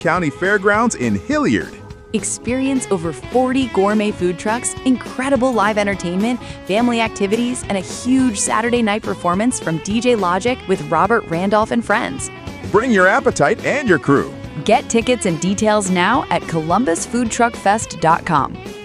County Fairgrounds in Hilliard. Experience over 40 gourmet food trucks, incredible live entertainment, family activities, and a huge Saturday night performance from DJ Logic with Robert Randolph and friends. Bring your appetite and your crew. Get tickets and details now at columbusfoodtruckfest.com.